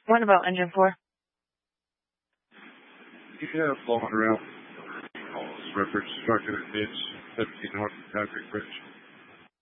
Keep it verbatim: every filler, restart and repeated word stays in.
What about engine four? Yeah, blowing around. Reference struck in a ditch, seventeen North Patrick Bridge.